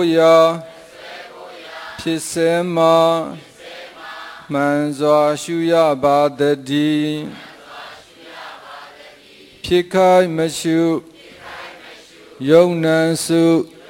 ရာဖြစ်စေမှာမှန်စွာရှုရပါတည်းဖြစ်ခိုက်မရှုယုံနံစု